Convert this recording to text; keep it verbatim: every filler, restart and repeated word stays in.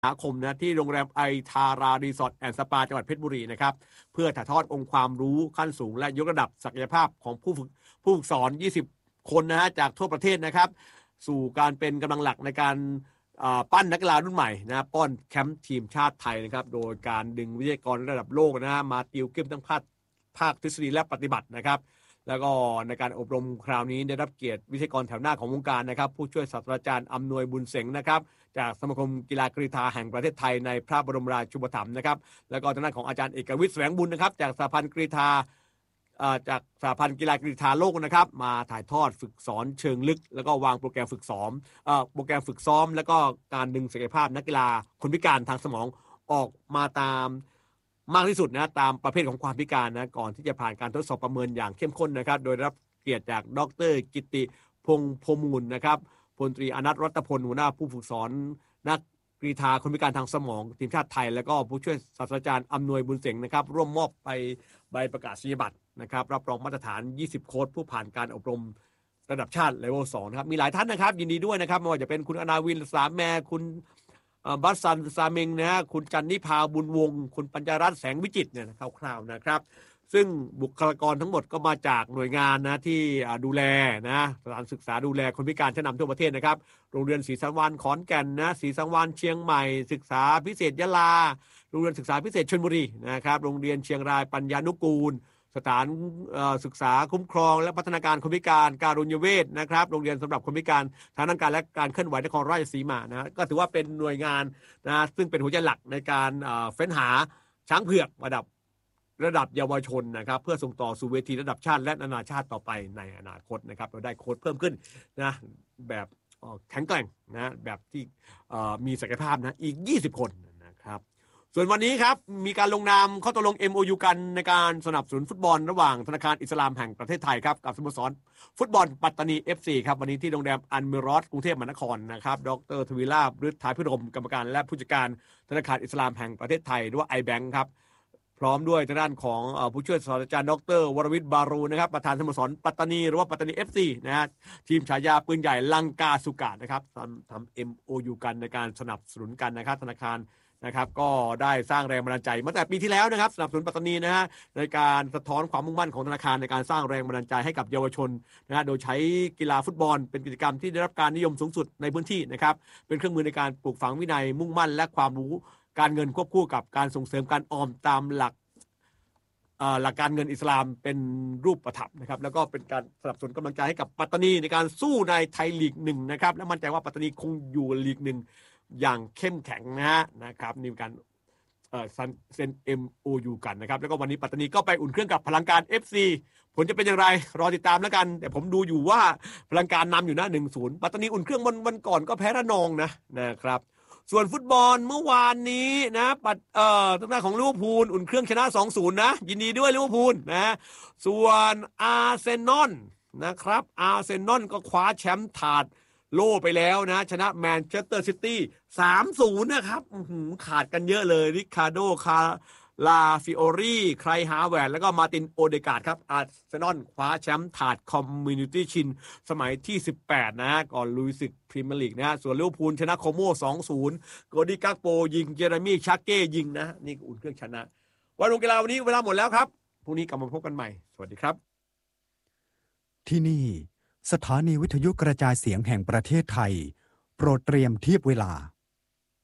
าคมนะที่โรงแรมไอทารารีสอร์ทแอนด์สปาจังหวัดเพชรบุรีนะครับเพื่อถ่ายทอดองค์ความรู้ขั้นสูงและยกระดับศักยภาพของผู้ฝึกผู้ฝึกสอนยี่สิบคนนะฮะจากทั่วประเทศนะครับสู่การเป็นกำลังหลักในการปั้นนักกีฬารุ่นใหม่นะป้อนแคมป์ทีมชาติไทยนะครับโดยการดึงวิทยากรระดับโลกนะมาติวเข้มทั้งภาคภาคทฤษฎีและปฏิบัตินะครับแล้วก็ในการอบรมคราวนี้ได้รับเกียรติวิทยากรแถวหน้าของวงการนะครับผู้ช่วยศาสตราจารย์อำนวยบุญเสงนะครับจากสมาคมกีฬากรีฑาแห่งประเทศไทยในพระบรมราชูปถัมภ์นะครับแล้วก็ทางด้านของอาจารย์เอกวิทย์แสวงบุญนะครับจากสหพันธ์กรีฑาจากสหพันธ์กีฬากรีฑาโลกนะครับมาถ่ายทอดฝึกสอนเชิงลึกแล้วก็วางโปรแกรมฝึกซ้อมโปรแกรมฝึกซ้อมแล้วก็การดึงศักยภาพนักกีฬาคนพิการทางสมองออกมาตามมากที่สุดนะตามประเภทของความพิการนะก่อนที่จะผ่านการทดสอบประเมินอย่างเข้มข้นนะครับโดยรับเกียรติจากดร.กิติพงษ์พมูลนะครับพลตรีอนัทรัตพลหัวหน้าผู้ฝึกสอนนักกรีฑาคนพิการทางสมองทีมชาติไทยแล้วก็ผู้ช่วยศาสตราจารย์อำนวยบุญเสงนะครับร่วมมอบไปใบประกาศนียบัตรนะครับรับรองมาตรฐานยี่สิบโค้ชผู้ผ่านการอบรมระดับชาติเลเวลสองนะครับมีหลายท่านนะครับยินดีด้วยนะครับไม่ว่าจะเป็นคุณอนาวินสามแมคุณบัสซันซาเมงนะฮะคุณจันนิพาบุญวงศ์คุณปัญจรัตน์แสงวิจิตรเนี่ยคร่าวๆนะครับซึ่งบุคลากรทั้งหมดก็มาจากหน่วยงานนะที่ดูแลนะสถานศึกษาดูแลคนพิการชั้นนำทั่วประเทศนะครับโรงเรียนศรีสังวาลขอนแก่นนะศรีสังวาลเชียงใหม่ศึกษาพิเศษยะลาโรงเรียนศึกษาพิเศษชลบุรีนะครับโรงเรียนเชียงรายปัญญานุกูลสถานศึกษาคุ้มครองและพัฒนาการคนพิการการุญเวชนะครับโรงเรียนสำหรับคนพิการทางด้านการและการเคลื่อนไหวนครราชสีมานะก็ถือว่าเป็นหน่วยงานนะซึ่งเป็นหัวใจหลักในการเฟ้นหาช้างเผือกระดับระดับเยาวชนนะครับเพื่อส่งต่อสู่เวทีระดับชาติและนานาชาติต่อไปในอนาคตนะครับเราได้โค้ชเพิ่มขึ้นนะแบบแข็งแกร่งนะแบบที่มีศักยภาพนะอีกยี่สิบคนนะครับส่วนวันนี้ครับมีการลงนามข้อตกลง เอ็ม โอ ยู กันในการสนับสนุนฟุตบอลระหว่างธนาคารอิสลามแห่งประเทศไทยครับกับสโมสรฟุตบอลปัตตานี เอฟ ซี ครับวันนี้ที่โรงแรมอันมิรอสกรุงเทพมหานครนะครับดร.ทวีลาภฤทธาภิรมย์กรรมการและผู้จัดการธนาคารอิสลามแห่งประเทศไทยหรือว่า ไอ แบงก์ ครับพร้อมด้วยทางด้านของผู้ช่วยศาสตราจารย์ดร.วรวิทย์บารูนะครับประธานสโมสรปัตตานีหรือว่าปัตตานี เอฟ ซี นะฮะทีมฉายาปืนใหญ่ลังกาสุกะนะครับทำทำ เอ็ม โอ ยู กันในการสนับสนุนกันนะครับธนาคารนะครับก็ได้สร้างแรงบันดาลใจมาแต่ปีที่แล้วนะครับสนับสนุนปัตตานีนะฮะในการสะท้อนความมุ่งมั่นของธนาคารในการสร้างแรงบันดาลใจให้กับเยาวชนนะฮะโดยใช้กีฬาฟุตบอลเป็นกิจกรรมที่ได้รับการนิยมสูงสุดในพื้นที่นะครับเป็นเครื่องมือในการปลูกฝังวินัยมุ่งมั่นและความรู้การเงินควบคู่กับการส่งเสริมการออมตามหลักหลักการเงินอิสลามเป็นรูปธรรมนะครับแล้วก็เป็นการสนับสนุนกำลังใจให้กับปัตตานีในการสู้ในไทยลีกหนึ่งนะครับและมั่นใจว่าปัตตานีคงอยู่ลีกหนึ่งอย่างเข้มแข็งนะฮะนะครับนี่เป็นการเอ่อเซ็น เอ็ม โอ ยู กันนะครับแล้วก็วันนี้ปัตตานีก็ไปอุ่นเครื่องกับพลังการ เอฟ ซี ผลจะเป็นอย่างไรรอติดตามแล้วกันแต่ผมดูอยู่ว่าพลังการนำอยู่นะ หนึ่งศูนย์ ปัตตานีอุ่นเครื่องวันวันก่อนก็แพ้ระนองนะนะครับส่วนฟุตบอลเมื่อวานนี้นะปัดเอ่อทางด้านของลิเวอร์พูลอุ่นเครื่องชนะ สองศูนย์ นะยินดีด้วยลิเวอร์พูลนะส่วนอาร์เซนอลนะครับอาร์เซนอลก็คว้าแชมป์ถาดโล่ไปแล้วนะชนะแมนเชสเตอร์ซิตี้ สามศูนย์ นะครับขาดกันเยอะเลยริคาร์โดคาลาฟิโอรีไครฮาแวนแล้วก็มาตินโอเดการ์ดครับอาร์เซนอลคว้าแชมป์ถาดคอมมูนิตี้ชิลสมัยที่สิบแปดนะก่อนลุยศึกพรีเมียร์ลีกนะส่วนลิเวอร์พูลชนะโคโม่ สองศูนย์ โกดี้กักโปยิงเจเรมี่ชักเก้ยิงนะนี่อุ่นเครื่องชนะวันลงกีฬาวันนี้เวลาหมดแล้วครับพรุ่งนี้กลับมาพบกันใหม่สวัสดีครับที่นี่สถานีวิทยุกระจายเสียงแห่งประเทศไทยโปรดเตรียมเทียบเวลา